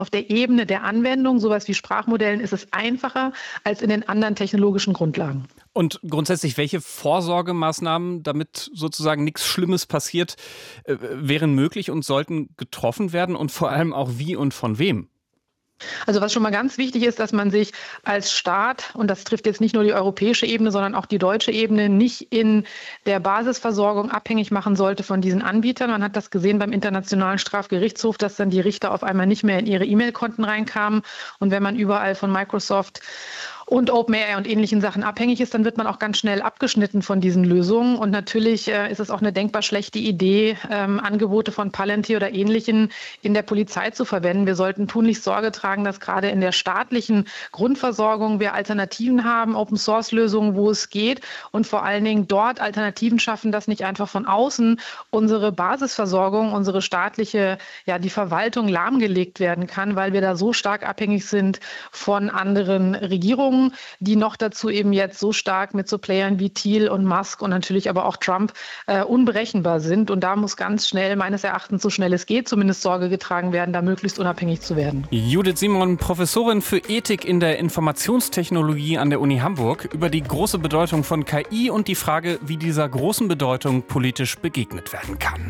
Auf der Ebene der Anwendung, sowas wie Sprachmodellen, ist es einfacher als in den anderen technologischen Grundlagen. Und grundsätzlich, welche Vorsorgemaßnahmen, damit sozusagen nichts Schlimmes passiert, wären möglich und sollten getroffen werden und vor allem auch wie und von wem? Also was schon mal ganz wichtig ist, dass man sich als Staat, und das trifft jetzt nicht nur die europäische Ebene, sondern auch die deutsche Ebene, nicht in der Basisversorgung abhängig machen sollte von diesen Anbietern. Man hat das gesehen beim Internationalen Strafgerichtshof, dass dann die Richter auf einmal nicht mehr in ihre E-Mail-Konten reinkamen. Und wenn man überall von Microsoft und OpenAI und ähnlichen Sachen abhängig ist, dann wird man auch ganz schnell abgeschnitten von diesen Lösungen. Und natürlich ist es auch eine denkbar schlechte Idee, Angebote von Palantir oder Ähnlichen in der Polizei zu verwenden. Wir sollten tunlichst Sorge tragen, dass gerade in der staatlichen Grundversorgung wir Alternativen haben, Open-Source-Lösungen, wo es geht, und vor allen Dingen dort Alternativen schaffen, dass nicht einfach von außen unsere Basisversorgung, unsere staatliche, die Verwaltung lahmgelegt werden kann, weil wir da so stark abhängig sind von anderen Regierungen, die noch dazu eben jetzt so stark mit so Playern wie Thiel und Musk und natürlich aber auch Trump unberechenbar sind. Und da muss ganz schnell, meines Erachtens, so schnell es geht, zumindest Sorge getragen werden, da möglichst unabhängig zu werden. Judith Simon, Professorin für Ethik in der Informationstechnologie an der Uni Hamburg, über die große Bedeutung von KI und die Frage, wie dieser großen Bedeutung politisch begegnet werden kann.